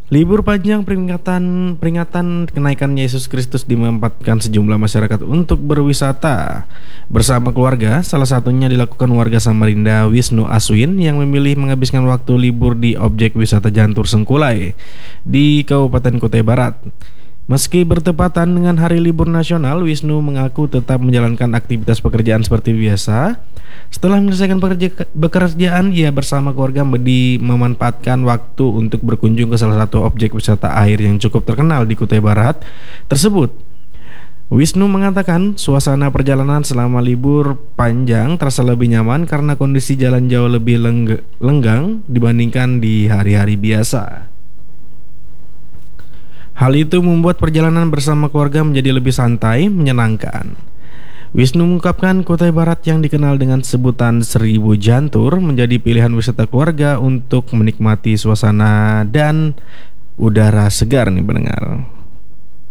Libur panjang peringatan kenaikan Yesus Kristus dimanfaatkan sejumlah masyarakat untuk berwisata bersama keluarga. Salah satunya dilakukan warga Samarinda Wisnu Aswin yang memilih menghabiskan waktu libur di objek wisata Jantur Sengkulai di Kabupaten Kutai Barat. Meski bertepatan dengan hari libur nasional, Wisnu mengaku tetap menjalankan aktivitas pekerjaan seperti biasa. Setelah menyelesaikan pekerjaan, ia bersama keluarga memanfaatkan waktu untuk berkunjung ke salah satu objek wisata air yang cukup terkenal di Kutai Barat tersebut. Wisnu mengatakan suasana perjalanan selama libur panjang terasa lebih nyaman karena kondisi jalan jauh lebih lenggang dibandingkan di hari-hari biasa. Hal itu membuat perjalanan bersama keluarga menjadi lebih santai, menyenangkan. Wisnu mengungkapkan Kutai Barat yang dikenal dengan sebutan Seribu Jantur menjadi pilihan wisata keluarga untuk menikmati suasana dan udara segar nih pendengar.